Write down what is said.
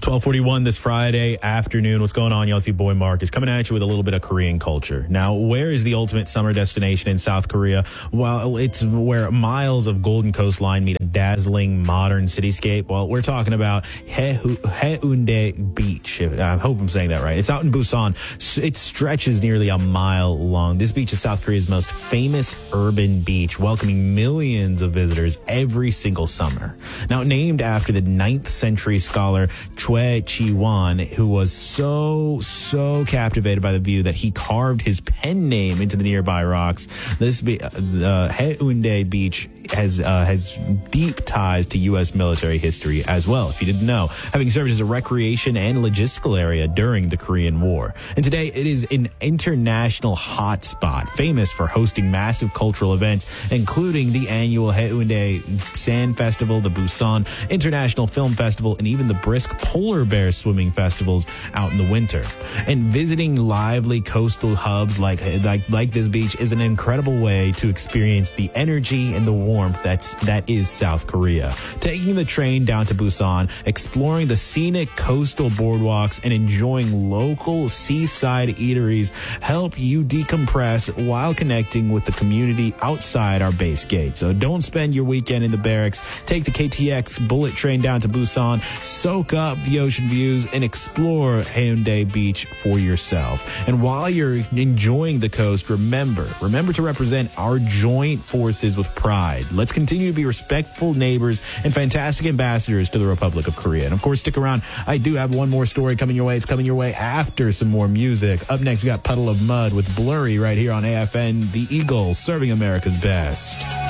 12:41 this Friday afternoon. What's going on, y'all? It's your boy Mark is coming at you with a little bit of Korean culture. Now, where is the ultimate summer destination in South Korea? Well, it's where miles of golden coastline meet a dazzling modern cityscape. Well, we're talking about Haeundae Beach. I hope I'm saying that right. It's out in Busan. It stretches nearly a mile long. This beach is South Korea's most famous urban beach, welcoming millions of visitors every single summer. Now, named after the 9th century scholar Choi Chi-won, who was so captivated by the view that he carved his pen name into the nearby rocks. This Haeundae Beach has deep ties to U.S. military history as well, if you didn't know, having served as a recreation and logistical area during the Korean War. And today it is an international hotspot, famous for hosting massive cultural events, including the annual Haeundae Sand Festival, the Busan International Film Festival, and even the brisk polar bear swimming festivals out in the winter. And visiting lively coastal hubs like this beach is an incredible way to experience the energy and the warmth that is South Korea. Taking the train down to Busan, exploring the scenic coastal boardwalks, and enjoying local seaside eateries help you decompress while connecting with the community outside our base gate. So don't spend your weekend in the barracks. Take the KTX bullet train down to Busan, soak up the ocean views, and explore Haeundae Beach for yourself. And while you're enjoying the coast, remember to represent our joint forces with pride. Let's continue to be respectful neighbors and fantastic ambassadors to the Republic of Korea. And of course, stick around. I do have one more story coming your way. It's coming your way after some more music. Up next, we got Puddle of Mud with Blurry right here on AFN, the Eagles, serving America's best.